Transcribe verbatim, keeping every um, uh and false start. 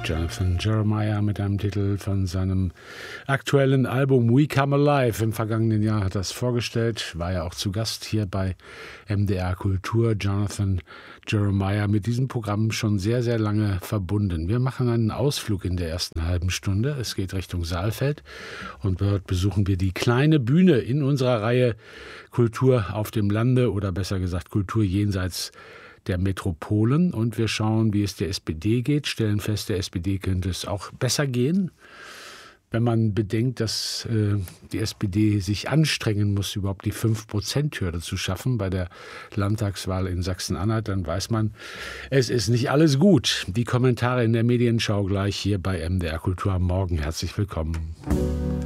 Jonathan Jeremiah mit einem Titel von seinem aktuellen Album We Come Alive. Im vergangenen Jahr hat er es vorgestellt, war ja auch zu Gast hier bei M D R Kultur. Jonathan Jeremiah mit diesem Programm schon sehr, sehr lange verbunden. Wir machen einen Ausflug in der ersten halben Stunde. Es geht Richtung Saalfeld und dort besuchen wir die kleine Bühne in unserer Reihe Kultur auf dem Lande oder besser gesagt Kultur jenseits der Metropolen, und wir schauen, wie es der S P D geht, stellen fest, der S P D könnte es auch besser gehen, wenn man bedenkt, dass äh, die S P D sich anstrengen muss, überhaupt die fünf Prozent Hürde zu schaffen bei der Landtagswahl in Sachsen-Anhalt, dann weiß man, es ist nicht alles gut. Die Kommentare in der Medienschau gleich hier bei M D R Kultur am Morgen. Herzlich willkommen.